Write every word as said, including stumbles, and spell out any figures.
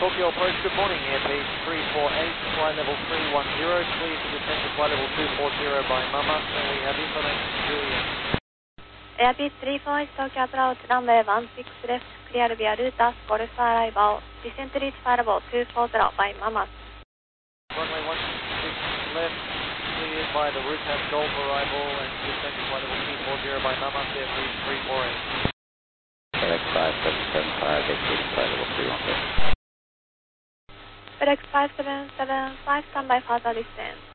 Tokyo approach, good morning, airspeed three four eight, fly level three one zero, clear to descend to flight level two four zero by Mama, and we have information from Julian. Airbus three four eight Tokyo approach, runway one six left, clear via Lutas, Golf arrival, descend to reach flight level two four zero by Mama. Runway one six left, cleared by the Lutas Golf arrival, and descend to flight level two four zero by Mama, airspeed three four eight. FedEx five seven seven five, airspeed flight level three one six. FedEx five seven seven five, stand by further distance.